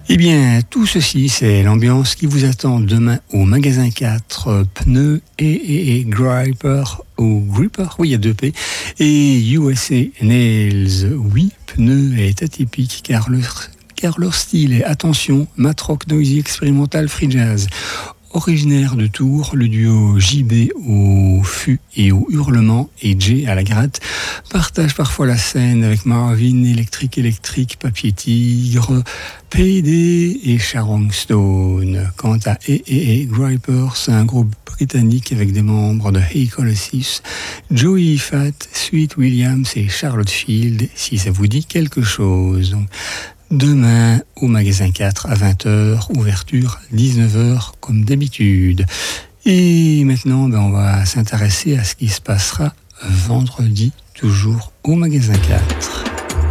Eh bien, tout ceci, c'est l'ambiance qui vous attend demain au magasin 4, pneus et Griper, ou Gripper, oui, il y a 2 P, et USA Nails, oui, pneus est atypique car leur style est, attention, mat rock noisy expérimental free jazz. Originaire de Tours, le duo JB au fût et au hurlement et Jay à la gratte partage parfois la scène avec Marvin, Electric, Papier Tigre, PD et Sharon Stone. Quant à Griper, c'est un groupe britannique avec des membres de Hey Colossus, Joey Fat, Sweet Williams et Charlotte Field, si ça vous dit quelque chose. Donc, demain, au magasin 4 à 20h, ouverture 19h comme d'habitude. Et maintenant, on va s'intéresser à ce qui se passera vendredi, toujours au magasin 4.